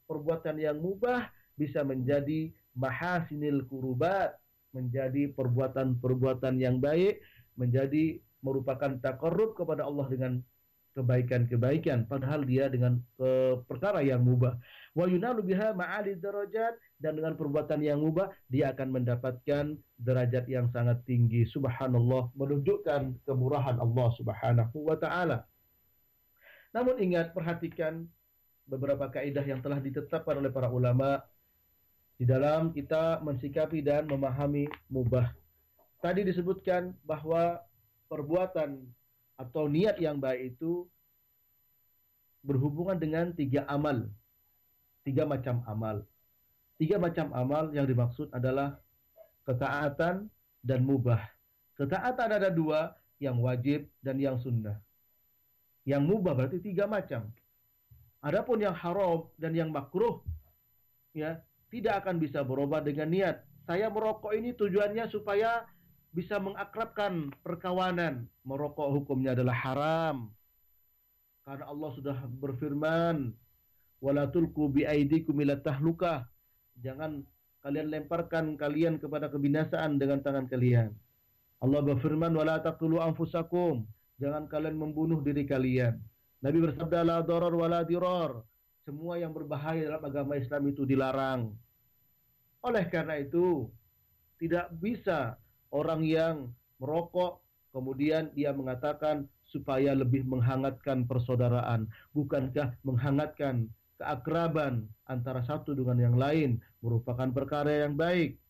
perbuatan yang mubah bisa menjadi mahasinil kurubat, menjadi perbuatan-perbuatan yang baik, menjadi merupakan taqarrub kepada Allah dengan kebaikan-kebaikan, padahal dia dengan perkara yang mubah. Wa yunalu biha ma'ali darajat, dan dengan perbuatan yang mubah dia akan mendapatkan derajat yang sangat tinggi. Subhanallah, menunjukkan kemurahan Allah Subhanahu wa taala. Namun ingat, perhatikan beberapa kaidah yang telah ditetapkan oleh para ulama di dalam kita mensikapi dan memahami mubah. Tadi disebutkan bahwa perbuatan atau niat yang baik itu berhubungan dengan 3 amal, 3 macam amal. 3 macam amal yang dimaksud adalah ketaatan dan mubah. Ketaatan ada 2, yang wajib dan yang sunnah. Yang mubah berarti 3 macam. Adapun yang haram dan yang makruh, ya, tidak akan bisa berubah dengan niat. Saya merokok ini tujuannya supaya bisa mengakrabkan perkawanan. Merokok hukumnya adalah haram. Karena Allah sudah berfirman, "Wala tulqu biaidikum ila tahlukah." Jangan kalian lemparkan kalian kepada kebinasaan dengan tangan kalian. Allah berfirman, "Wala taqtulu anfusakum." Jangan kalian membunuh diri kalian. Nabi bersabda, "La darar wala dirar." Semua yang berbahaya dalam agama Islam itu dilarang. Oleh karena itu, tidak bisa orang yang merokok kemudian dia mengatakan supaya lebih menghangatkan persaudaraan. Bukankah menghangatkan keakraban antara satu dengan yang lain merupakan perkara yang baik?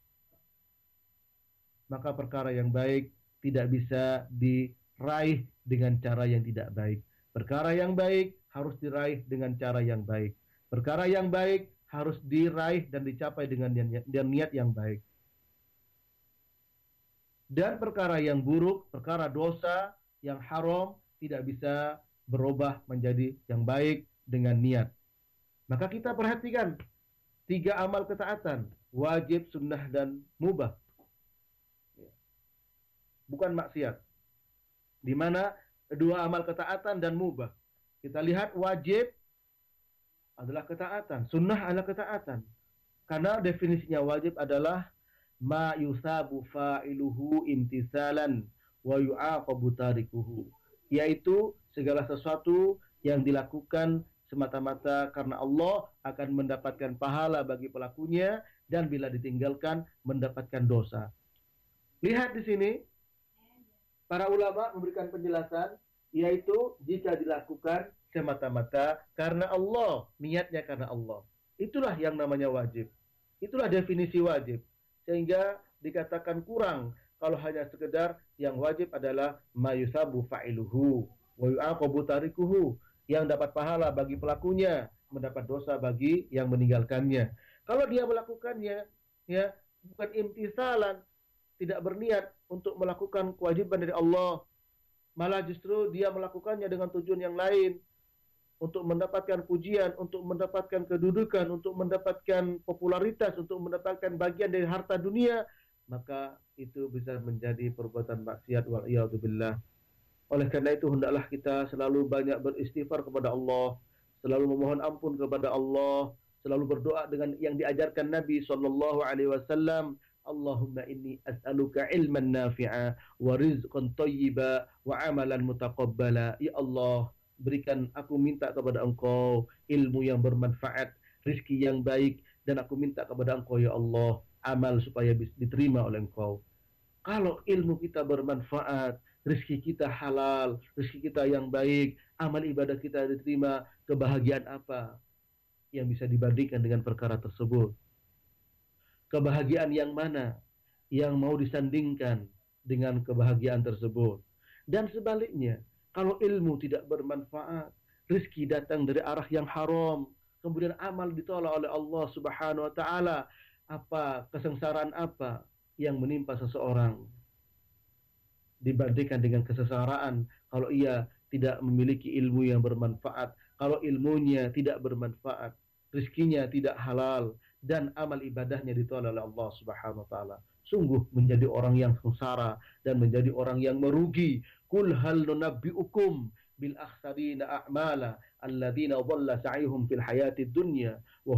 Maka perkara yang baik tidak bisa diraih dengan cara yang tidak baik. Perkara yang baik harus diraih dengan cara yang baik. Perkara yang baik harus diraih dan dicapai dengan niat yang baik. Dan perkara yang buruk, perkara dosa yang haram tidak bisa berubah menjadi yang baik dengan niat. Maka kita perhatikan 3 amal ketaatan, wajib, sunnah, dan mubah. Bukan maksiat. Di mana 2 amal ketaatan dan mubah. Kita lihat wajib adalah ketaatan, sunnah adalah ketaatan. Karena definisinya wajib adalah ma yusabu fa'iluhu imtisalan wa yu'aqabu tarikuhu, yaitu segala sesuatu yang dilakukan semata-mata karena Allah akan mendapatkan pahala bagi pelakunya, dan bila ditinggalkan mendapatkan dosa. Lihat di sini para ulama memberikan penjelasan, yaitu jika dilakukan semata-mata karena Allah, niatnya karena Allah, itulah yang namanya wajib. Itulah definisi wajib. Sehingga dikatakan kurang kalau hanya sekedar yang wajib adalah mayusabu fa'iluhu wa yu'aqabu tarikuhu, yang dapat pahala bagi pelakunya, mendapat dosa bagi yang meninggalkannya. Kalau dia melakukannya ya bukan imtisalan, tidak berniat untuk melakukan kewajiban dari Allah, malah justru dia melakukannya dengan tujuan yang lain, untuk mendapatkan pujian, untuk mendapatkan kedudukan, untuk mendapatkan popularitas, untuk mendapatkan bagian dari harta dunia, maka itu bisa menjadi perbuatan maksiat wal-iyadzubillah. Oleh karena itu hendaklah kita selalu banyak beristighfar kepada Allah, selalu memohon ampun kepada Allah, selalu berdoa dengan yang diajarkan Nabi sallallahu alaihi wasallam. Allahumma inni as'aluka ilman nafi'a wa rizqan thayyiba wa amalan mutaqabbala. Ya Allah, berikan, aku minta kepada Engkau ilmu yang bermanfaat, rizki yang baik, dan aku minta kepada Engkau ya Allah amal supaya diterima oleh Engkau. Kalau ilmu kita bermanfaat, rizki kita halal, rizki kita yang baik, amal ibadah kita diterima, kebahagiaan apa yang bisa dibandingkan dengan perkara tersebut? Kebahagiaan yang mana yang mau disandingkan dengan kebahagiaan tersebut? Dan sebaliknya, kalau ilmu tidak bermanfaat, rizki datang dari arah yang haram, kemudian amal ditolak oleh Allah Subhanahu wa taala, apa kesengsaraan apa yang menimpa seseorang dibandingkan dengan kesengsaraan kalau ia tidak memiliki ilmu yang bermanfaat, kalau ilmunya tidak bermanfaat, rizkinya tidak halal, dan amal ibadahnya ditolak oleh Allah Subhanahu wa taala. Sungguh menjadi orang yang sengsara dan menjadi orang yang merugi. Qul hal nunabbi'ukum bil akhsarina a'mala alladziina dhalla sa'yuhum fil hayatid dunya wa